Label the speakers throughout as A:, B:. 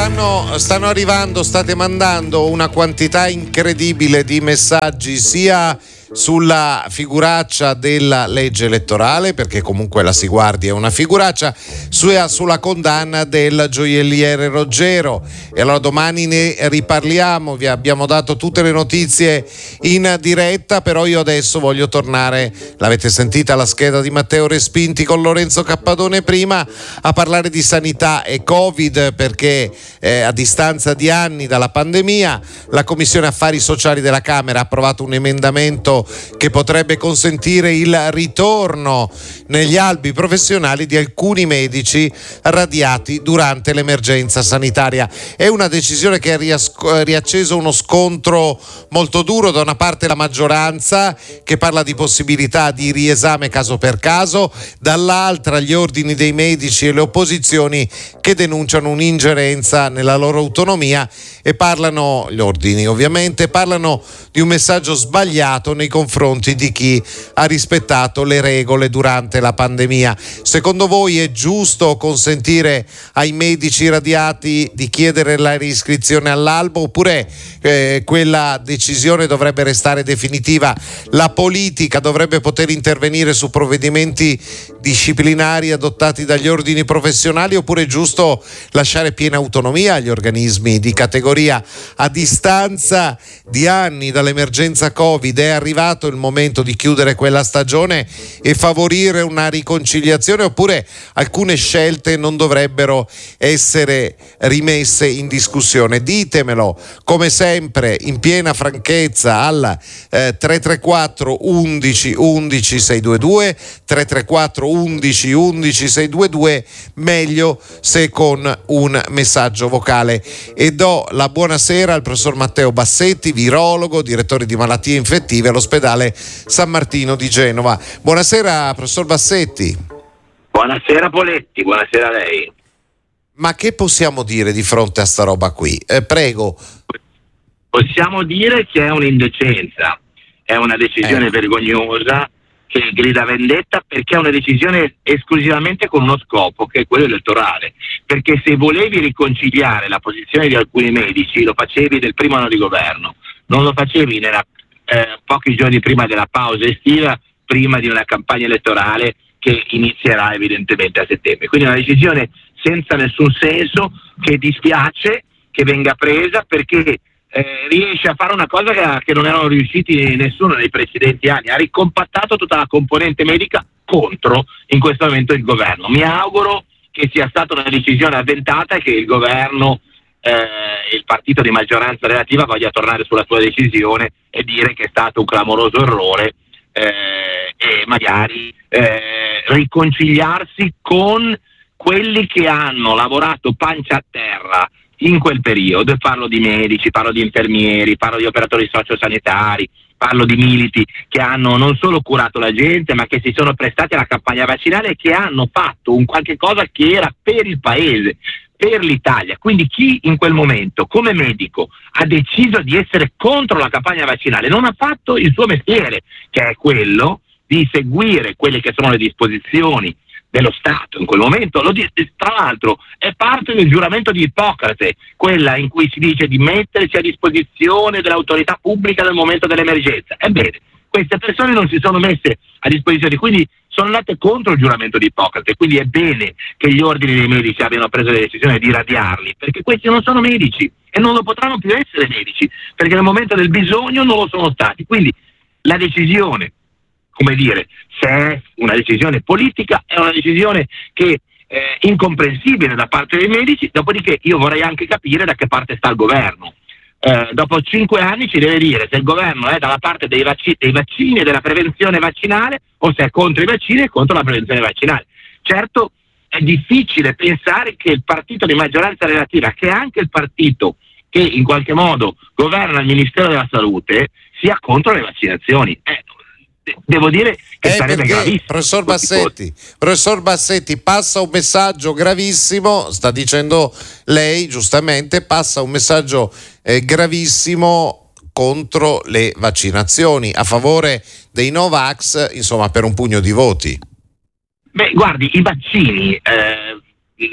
A: stanno arrivando, state mandando una quantità incredibile di messaggi sia sulla figuraccia della legge elettorale, perché comunque la si guardi è una figuraccia, sulla condanna del gioielliere Roggero. E allora domani ne riparliamo, vi abbiamo dato tutte le notizie in diretta, però io adesso voglio tornare, l'avete sentita la scheda di Matteo Respinti con Lorenzo Cappadone prima, a parlare di sanità e Covid, perché a distanza di anni dalla pandemia la Commissione Affari Sociali della Camera ha approvato un emendamento che potrebbe consentire il ritorno negli albi professionali di alcuni medici radiati durante l'emergenza sanitaria. È una decisione che ha riacceso uno scontro molto duro, da una parte la maggioranza che parla di possibilità di riesame caso per caso, dall'altra gli ordini dei medici e le opposizioni che denunciano un'ingerenza nella loro autonomia e parlano, gli ordini ovviamente, parlano di un messaggio sbagliato nei confronti di chi ha rispettato le regole durante la pandemia. Secondo voi è giusto consentire ai medici radiati di chiedere la riscrizione all'albo, oppure quella decisione dovrebbe restare definitiva? La politica dovrebbe poter intervenire su provvedimenti disciplinari adottati dagli ordini professionali, oppure è giusto lasciare piena autonomia agli organismi di categoria? A distanza di anni dall'emergenza Covid è arrivato il momento di chiudere quella stagione e favorire una riconciliazione, oppure alcune scelte non dovrebbero essere rimesse in discussione? Ditemelo come sempre in piena franchezza al 334 11 11 622, 334 11 11 622, meglio se con un messaggio vocale. E do la buonasera al professor Matteo Bassetti, virologo, direttore di malattie infettive all'ospedale San Martino di Genova. Buonasera professor Bassetti.
B: Buonasera Poletti, buonasera a lei.
A: Ma che possiamo dire di fronte a sta roba qui? Prego.
B: Possiamo dire che è un'indecenza, è una decisione vergognosa che grida vendetta, perché è una decisione esclusivamente con uno scopo, che è quello elettorale. Perché se volevi riconciliare la posizione di alcuni medici, lo facevi nel primo anno di governo, non lo facevi pochi giorni prima della pausa estiva, prima di una campagna elettorale che inizierà evidentemente a settembre. Quindi è una decisione senza nessun senso, che dispiace che venga presa, perché riesce a fare una cosa che non erano riusciti nessuno nei precedenti anni. Ha ricompattato tutta la componente medica contro in questo momento il governo. Mi auguro che sia stata una decisione avventata e che il governo il partito di maggioranza relativa voglia tornare sulla sua decisione e dire che è stato un clamoroso errore, e magari riconciliarsi con quelli che hanno lavorato pancia a terra in quel periodo. Parlo di medici, parlo di infermieri, parlo di operatori sociosanitari, parlo di militi che hanno non solo curato la gente, ma che si sono prestati alla campagna vaccinale e che hanno fatto un qualche cosa che era per il paese, per l'Italia. Quindi chi in quel momento come medico ha deciso di essere contro la campagna vaccinale non ha fatto il suo mestiere, che è quello di seguire quelle che sono le disposizioni dello Stato in quel momento. Tra l'altro è parte del giuramento di Ippocrate, quella in cui si dice di mettersi a disposizione dell'autorità pubblica nel momento dell'emergenza. Ebbene, queste persone non si sono messe a disposizione, quindi sono andate contro il giuramento di Ippocrate. Quindi è bene che gli ordini dei medici abbiano preso la decisione di radiarli, perché questi non sono medici e non lo potranno più essere medici, perché nel momento del bisogno non lo sono stati. Quindi la decisione, come dire, se è una decisione politica, è una decisione che è incomprensibile da parte dei medici. Dopodiché io vorrei anche capire da che parte sta il governo. Dopo 5 anni ci deve dire se il governo è dalla parte dei vaccini e della prevenzione vaccinale, o se è contro i vaccini e contro la prevenzione vaccinale. Certo, è difficile pensare che il partito di maggioranza relativa, che è anche il partito che in qualche modo governa il Ministero della Salute, sia contro le vaccinazioni. Devo dire che sarebbe gravissimo.
A: Professor Bassetti, passa un messaggio gravissimo, sta dicendo lei giustamente, passa un messaggio gravissimo contro le vaccinazioni, a favore dei Novax, insomma, per un pugno di voti.
B: Beh, guardi, i vaccini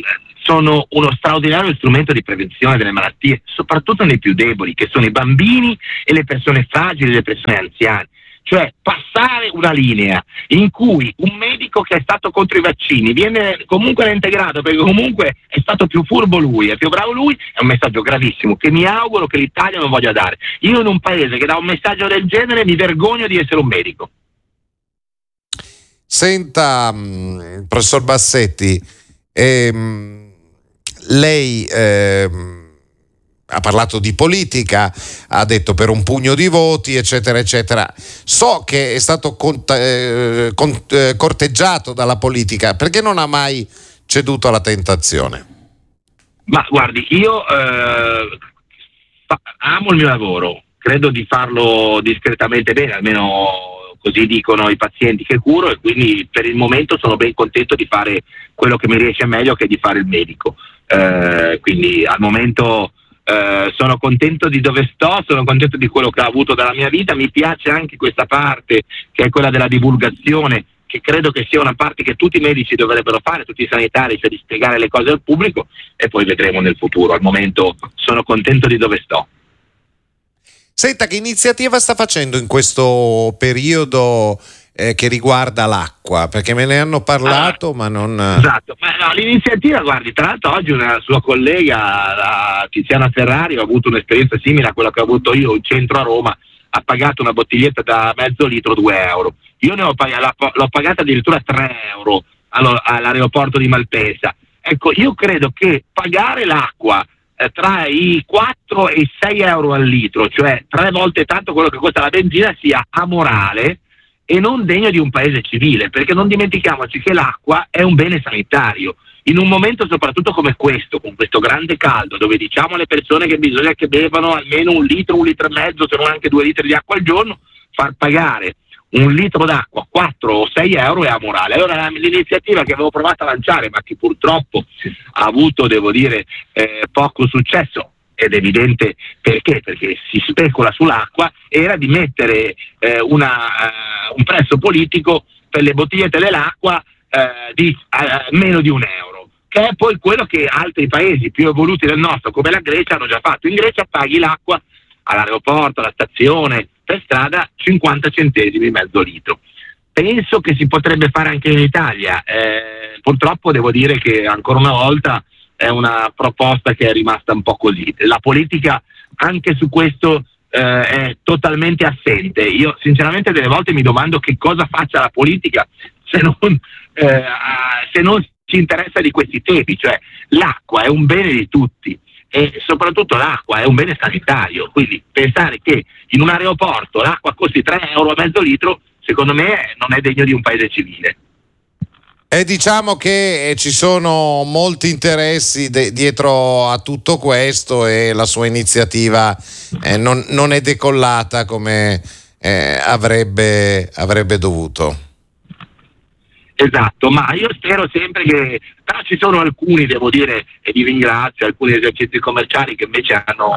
B: sono uno straordinario strumento di prevenzione delle malattie, soprattutto nei più deboli, che sono i bambini e le persone fragili, le persone anziane. Cioè passare una linea in cui un medico che è stato contro i vaccini viene comunque reintegrato perché comunque è stato più furbo lui, è più bravo lui, è un messaggio gravissimo che mi auguro che l'Italia non voglia dare. Io in un paese che dà un messaggio del genere mi vergogno di essere un medico.
A: Senta, professor Bassetti, lei ha parlato di politica, ha detto per un pugno di voti, eccetera, eccetera. So che è stato corteggiato dalla politica, perché non ha mai ceduto alla tentazione?
B: Ma guardi, io amo il mio lavoro, credo di farlo discretamente bene, almeno così dicono i pazienti che curo, e quindi per il momento sono ben contento di fare quello che mi riesce meglio, che è di fare il medico. Quindi al momento sono contento di dove sto, sono contento di quello che ho avuto dalla mia vita. Mi piace anche questa parte che è quella della divulgazione, che credo che sia una parte che tutti i medici dovrebbero fare, tutti i sanitari, cioè di spiegare le cose al pubblico, e poi vedremo nel futuro. Al momento sono contento di dove sto.
A: Senta, che iniziativa sta facendo in questo periodo che riguarda l'acqua? Perché me ne hanno parlato, ma non...
B: Esatto, ma no, l'iniziativa, guardi, tra l'altro oggi una sua collega, la Tiziana Ferrari, ha avuto un'esperienza simile a quella che ho avuto io in centro a Roma, ha pagato una bottiglietta da mezzo litro, 2 euro. Io l'ho pagata addirittura 3 euro all'aeroporto di Malpensa. Ecco, io credo che pagare l'acqua tra i 4 e i 6 euro al litro, cioè 3 volte tanto quello che costa la benzina, sia amorale e non degno di un paese civile, perché non dimentichiamoci che l'acqua è un bene sanitario. In un momento soprattutto come questo, con questo grande caldo, dove diciamo alle persone che bisogna che bevano almeno 1 litro, 1 litro e mezzo, se non anche 2 litri di acqua al giorno, far pagare 1 litro d'acqua 4 o 6 euro è amorale. Allora l'iniziativa che avevo provato a lanciare, ma che purtroppo ha avuto, devo dire, poco successo, ed è evidente perché si specula sull'acqua, era di mettere un prezzo politico per le bottigliette dell'acqua di meno di 1 euro, che è poi quello che altri paesi più evoluti del nostro, come la Grecia, hanno già fatto. In Grecia paghi l'acqua all'aeroporto, alla stazione, per strada, 50 centesimi mezzo litro. Penso che si potrebbe fare anche in Italia. Purtroppo devo dire che ancora una volta è una proposta che è rimasta un po' così. La politica anche su questo è totalmente assente. Io sinceramente delle volte mi domando che cosa faccia la politica se non ci interessa di questi temi. Cioè, l'acqua è un bene di tutti e soprattutto l'acqua è un bene sanitario, quindi pensare che in un aeroporto l'acqua costi 3 euro a mezzo litro, secondo me non è degno di un paese civile.
A: E diciamo che ci sono molti interessi dietro a tutto questo, e la sua iniziativa non è decollata come avrebbe dovuto.
B: Esatto, ma io spero sempre che, però ci sono alcuni, devo dire, e vi ringrazio, alcuni esercizi commerciali che invece hanno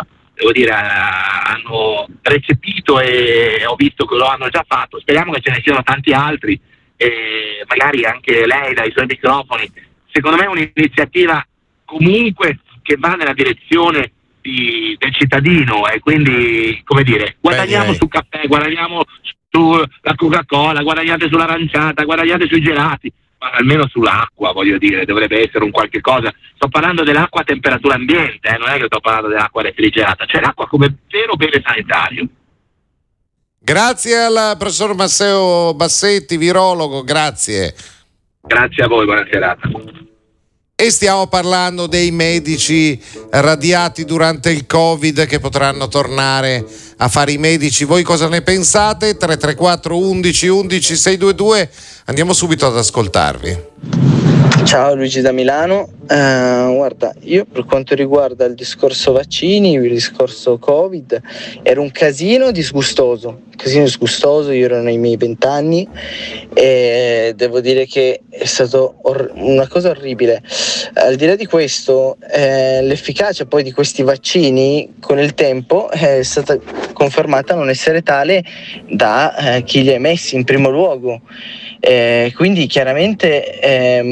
B: recepito, e ho visto che lo hanno già fatto. Speriamo che ce ne siano tanti altri, e magari anche lei dai suoi microfoni. Secondo me è un'iniziativa comunque che va nella direzione del cittadino, e quindi, come dire, guadagniamo sul caffè, guadagniamo sulla Coca-Cola, guadagnate sull'aranciata, guadagnate sui gelati, ma almeno sull'acqua, voglio dire, dovrebbe essere un qualche cosa. Sto parlando dell'acqua a temperatura ambiente, non è che sto parlando dell'acqua refrigerata, cioè l'acqua come vero bene sanitario.
A: Grazie al professor Matteo Bassetti, virologo, grazie.
B: Grazie a voi, buona serata.
A: E stiamo parlando dei medici radiati durante il Covid che potranno tornare a fare i medici. Voi cosa ne pensate? 334 11 11 622. Andiamo subito ad ascoltarvi.
C: Ciao, Luigi da Milano. Guarda, io per quanto riguarda il discorso vaccini, il discorso Covid, era un casino disgustoso. Io ero nei miei 20 anni e devo dire che è stato una cosa orribile. Al di là di questo, l'efficacia poi di questi vaccini con il tempo è stata confermata non essere tale da chi li ha emessi in primo luogo. Quindi chiaramente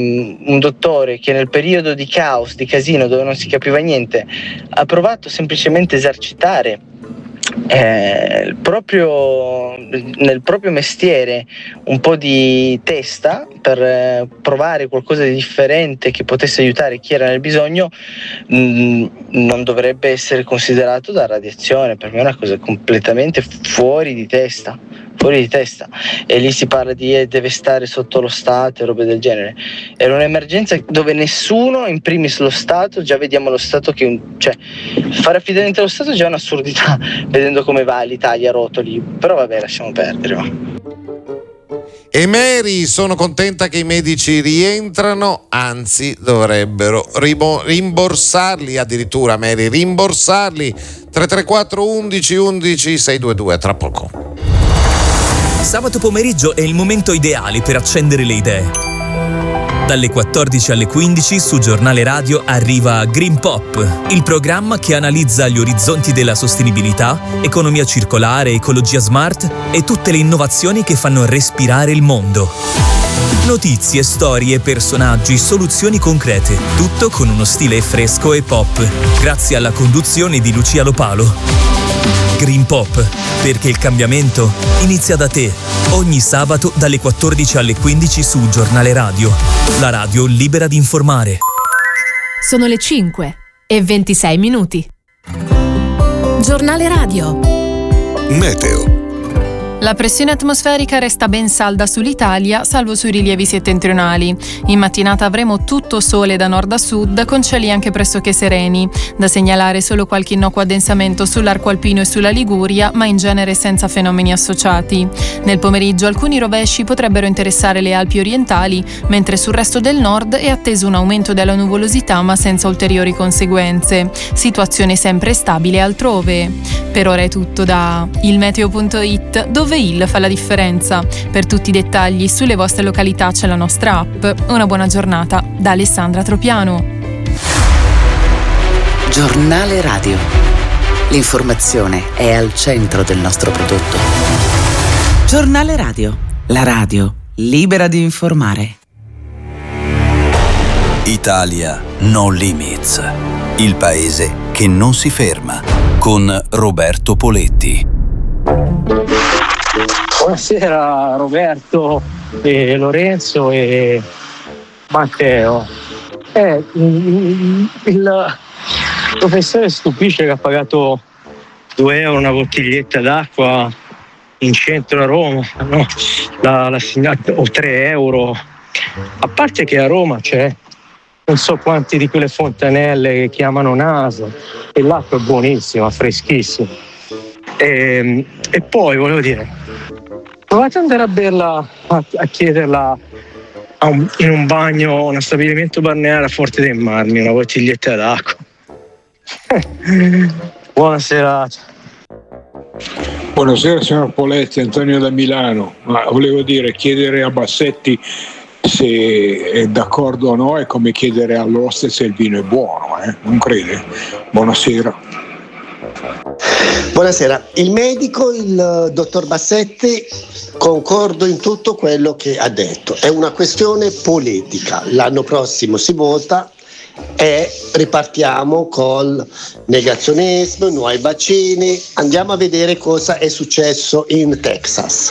C: un dottore che nel periodo di caos, di casino, dove non si capiva niente, ha provato semplicemente a esercitare nel proprio mestiere un po' di testa per provare qualcosa di differente che potesse aiutare chi era nel bisogno, non dovrebbe essere considerato da radiazione. Per me è una cosa completamente fuori di testa. E lì si parla di deve stare sotto lo Stato e robe del genere. Era un'emergenza dove nessuno, in primis lo Stato, già vediamo lo Stato che fare affidamento allo Stato è già un'assurdità vedendo come va l'Italia a rotoli, però vabbè, lasciamo perdere.
A: Emeri, sono contenta che i medici rientrano, anzi dovrebbero rimborsarli, addirittura Mary, rimborsarli. 334 11 11 622, tra poco.
D: Sabato pomeriggio è il momento ideale per accendere le idee. Dalle 14 alle 15 su Giornale Radio arriva Green Pop, il programma che analizza gli orizzonti della sostenibilità, economia circolare, ecologia smart e tutte le innovazioni che fanno respirare il mondo. Notizie, storie, personaggi, soluzioni concrete, tutto con uno stile fresco e pop, grazie alla conduzione di Lucia Lopalo. Green Pop, perché il cambiamento inizia da te. Ogni sabato dalle 14 alle 15 su Giornale Radio, la radio libera di informare.
E: Sono le 5:26. Giornale Radio.
F: Meteo.
G: La pressione atmosferica resta ben salda sull'Italia, salvo sui rilievi settentrionali. In mattinata avremo tutto sole da nord a sud, con cieli anche pressoché sereni. Da segnalare solo qualche innocuo addensamento sull'arco alpino e sulla Liguria, ma in genere senza fenomeni associati. Nel pomeriggio alcuni rovesci potrebbero interessare le Alpi orientali, mentre sul resto del nord è atteso un aumento della nuvolosità, ma senza ulteriori conseguenze. Situazione sempre stabile altrove. Per ora è tutto da ilmeteo.it, dove il fa la differenza. Per tutti i dettagli sulle vostre località c'è la nostra app. Una buona giornata da Alessandra Tropiano.
H: Giornale Radio. L'informazione è al centro del nostro prodotto. Giornale Radio. La radio libera di informare.
F: Italia No Limits. Il paese che non si ferma. Con Roberto Poletti.
I: Buonasera Roberto e Lorenzo e Matteo. Il professore stupisce che ha pagato 2 euro una bottiglietta d'acqua in centro a Roma, no? O 3 euro. A parte che a Roma c'è non so quanti di quelle fontanelle che chiamano naso e l'acqua è buonissima, freschissima. E poi volevo dire, provate ad andare a berla, a chiederla in un bagno, uno stabilimento balneare a Forte dei Marmi, una bottiglietta d'acqua. Buona serata.
J: Buonasera signor Poletti, Antonio da Milano. Volevo dire, chiedere a Bassetti se è d'accordo o no è come chiedere all'oste se il vino è buono, non crede? Buonasera.
K: Buonasera, il medico, il dottor Bassetti, concordo in tutto quello che ha detto, è una questione politica, l'anno prossimo si vota e ripartiamo col negazionismo, nuovi vaccini, andiamo a vedere cosa è successo in Texas.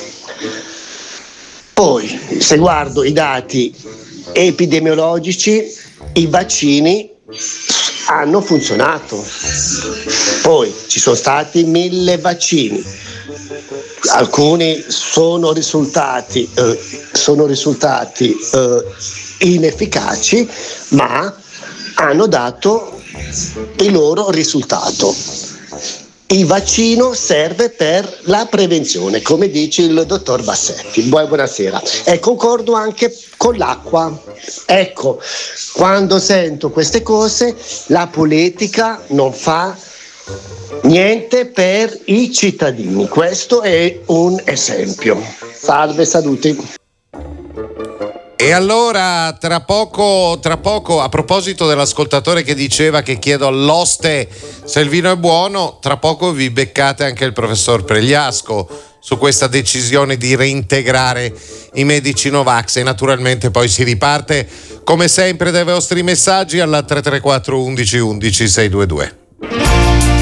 K: Poi, se guardo i dati epidemiologici, i vaccini hanno funzionato. Poi ci sono stati 1000 vaccini, alcuni sono risultati inefficaci, ma hanno dato il loro risultato. Il vaccino serve per la prevenzione, come dice il dottor Bassetti. Buonasera. E concordo anche con l'acqua. Ecco, quando sento queste cose, la politica non fa niente per i cittadini. Questo è un esempio. Salve, saluti.
A: E allora tra poco, a proposito dell'ascoltatore che diceva che chiedo all'oste se il vino è buono, tra poco vi beccate anche il professor Pregliasco su questa decisione di reintegrare i medici Novax, e naturalmente poi si riparte come sempre dai vostri messaggi alla 334 11 11 622.